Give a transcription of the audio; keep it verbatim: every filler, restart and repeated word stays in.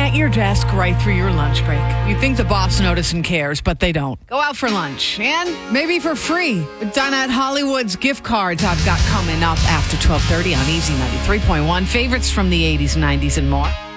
at your desk right through your lunch break. You think the boss notices and cares, but they don't. Go out for lunch, and maybe for free. Dinette Hollywood's gift cards I've got coming up after twelve thirty on Easy ninety-three point one. Favorites from the eighties, nineties, and more.